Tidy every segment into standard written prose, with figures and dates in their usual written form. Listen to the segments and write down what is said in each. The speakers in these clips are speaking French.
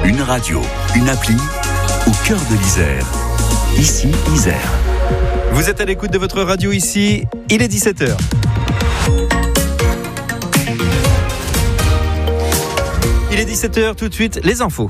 Une radio, une appli, au cœur de l'Isère. Ici, Isère. Vous êtes à l'écoute de votre radio ici, il est 17h. Il est 17h, tout de suite, les infos.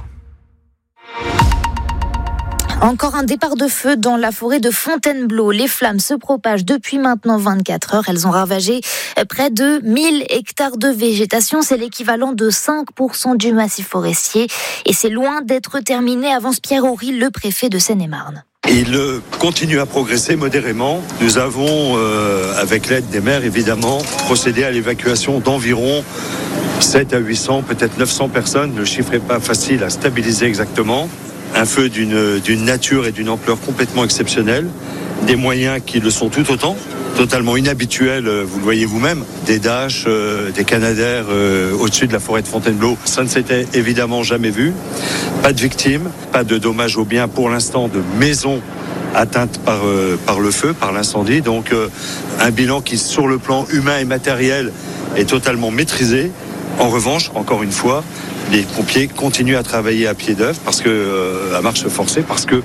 Encore un départ de feu dans la forêt de Fontainebleau. Les flammes se propagent depuis maintenant 24 heures. Elles ont ravagé près de 1000 hectares de végétation. C'est l'équivalent de 5% du massif forestier. Et c'est loin d'être terminé, avance Pierre Horry, le préfet de Seine-et-Marne. Il continue à progresser modérément. Nous avons, avec l'aide des maires évidemment, procédé à l'évacuation d'environ 7 à 800, peut-être 900 personnes. Le chiffre n'est pas facile à stabiliser exactement. Un feu d'une nature et d'une ampleur complètement exceptionnelle. Des moyens qui le sont tout autant, totalement inhabituels, vous le voyez vous-même. Des Dash, des Canadair au-dessus de la forêt de Fontainebleau. Ça ne s'était évidemment jamais vu. Pas de victimes, pas de dommages aux biens pour l'instant, de maisons atteintes par le feu, par l'incendie. Donc un bilan qui, sur le plan humain et matériel, est totalement maîtrisé. En revanche, encore une fois, les pompiers continuent à travailler à pied d'œuvre à marche forcée parce que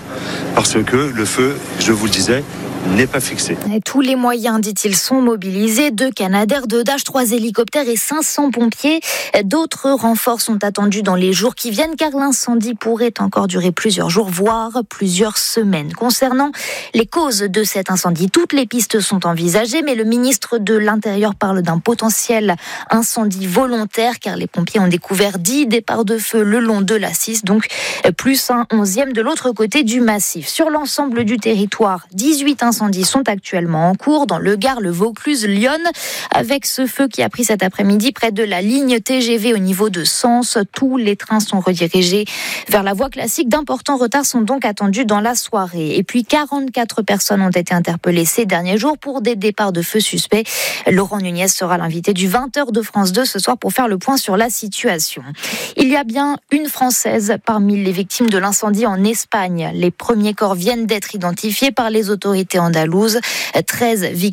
le feu, je vous le disais, n'est pas fixé. Et tous les moyens, dit-il, sont mobilisés. 2 Canadair, 2 Dash, 3 hélicoptères et 500 pompiers. D'autres renforts sont attendus dans les jours qui viennent car l'incendie pourrait encore durer plusieurs jours, voire plusieurs semaines. Concernant les causes de cet incendie, toutes les pistes sont envisagées, mais le ministre de l'Intérieur parle d'un potentiel incendie volontaire car les pompiers ont découvert 10 départs de feu le long de la 6, donc plus un 11e de l'autre côté du massif. Sur l'ensemble du territoire, 18 incendies sont actuellement en cours dans le Gard, le Vaucluse, Lyon, avec ce feu qui a pris cet après-midi près de la ligne TGV au niveau de Sens. Tous les trains sont redirigés vers la voie classique. D'importants retards sont donc attendus dans la soirée. Et puis 44 personnes ont été interpellées ces derniers jours pour des départs de feu suspects. Laurent Nunez sera l'invité du 20h de France 2 ce soir pour faire le point sur la situation. Il y a bien une Française parmi les victimes de l'incendie en Espagne. Les premiers corps viennent d'être identifiés par les autorités andalouses. 13 victimes